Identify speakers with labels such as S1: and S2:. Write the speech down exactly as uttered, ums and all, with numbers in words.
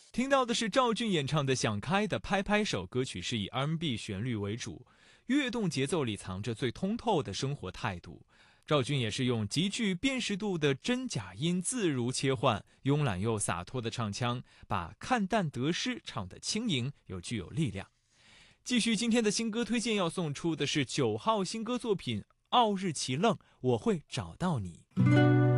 S1: 听到的是赵俊演唱的《想开的拍拍手》，歌曲是以 R and B 旋律为主，跃动节奏里藏着最通透的生活态度。赵俊也是用极具辨识度的真假音自如切换，慵懒又洒脱的唱腔，把看淡得失唱得轻盈又具有力量。继续今天的新歌推荐，要送出的是九号新歌作品《傲日奇愣》，我会找到你。